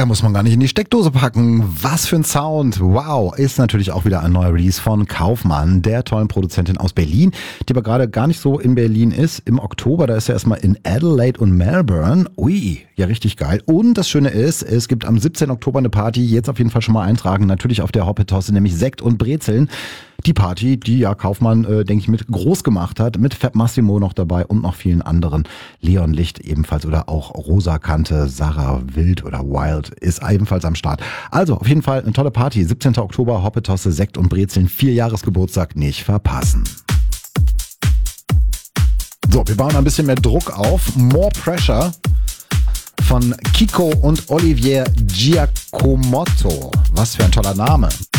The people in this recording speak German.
Da muss man gar nicht in die Steckdose packen. Was für ein Sound. Wow, ist natürlich auch wieder ein neuer Release von Kaufmann, der tollen Produzentin aus Berlin, die aber gerade gar nicht so in Berlin ist. Im Oktober, da ist er erstmal in Adelaide und Melbourne. Ui, ja richtig geil. Und das Schöne ist, es gibt am 17. Oktober eine Party, jetzt auf jeden Fall schon mal eintragen, natürlich auf der Hoppetosse, nämlich Sekt und Brezeln. Die Party, die ja Kaufmann, denke ich, mit groß gemacht hat, mit Fab Massimo noch dabei und noch vielen anderen. Leon Licht ebenfalls oder auch Rosa Kante, Sarah Wild oder Wild ist ebenfalls am Start. Also auf jeden Fall eine tolle Party. 17. Oktober, Hoppetosse, Sekt und Brezeln, 4-Jahres-Geburtstag, nicht verpassen. So, wir bauen ein bisschen mehr Druck auf. More Pressure von Kiko und Olivier Giacomotto. Was für ein toller Name.